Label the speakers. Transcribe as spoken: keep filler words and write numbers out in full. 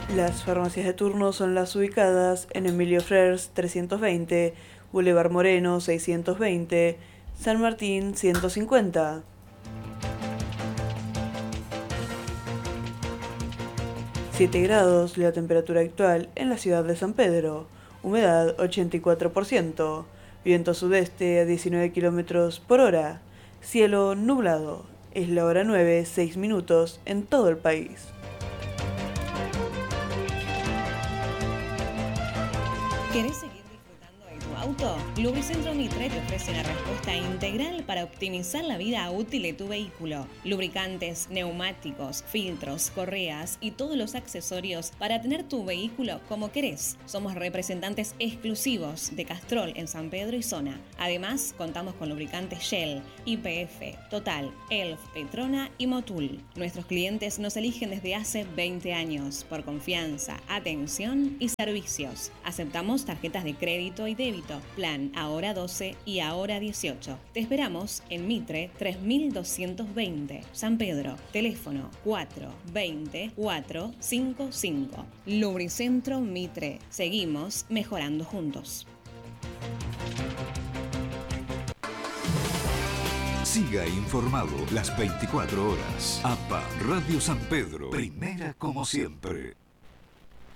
Speaker 1: Las farmacias de turno son las ubicadas en Emilio Frers trescientos veinte, Boulevard Moreno seiscientos veinte, San Martín ciento cincuenta. siete grados la temperatura actual en la ciudad de San Pedro, humedad ochenta y cuatro por ciento, viento sudeste a diecinueve kilómetros por hora, cielo nublado. Es la hora nueve, seis minutos en todo el país.
Speaker 2: ¿Querés seguir disfrutando de tu auto? Lubricentro Mitre te ofrece una respuesta integral para optimizar la vida útil de tu vehículo. Lubricantes, neumáticos, filtros, correas y todos los accesorios para tener tu vehículo como querés. Somos representantes exclusivos de Castrol en San Pedro y zona. Además, contamos con lubricantes Shell, Y P F, Total, Elf, Petrona y Motul. Nuestros clientes nos eligen desde hace veinte años por confianza, atención y servicios. Aceptamos tarjetas de crédito y débito, plan Ahora doce y Ahora dieciocho. Te esperamos en Mitre tres mil doscientos veinte, San Pedro. Teléfono cuatro veinte cuatrocientos cincuenta y cinco. Lubricentro Mitre. Seguimos mejorando juntos.
Speaker 3: Siga informado las veinticuatro horas. A P A Radio San Pedro. Primera como siempre.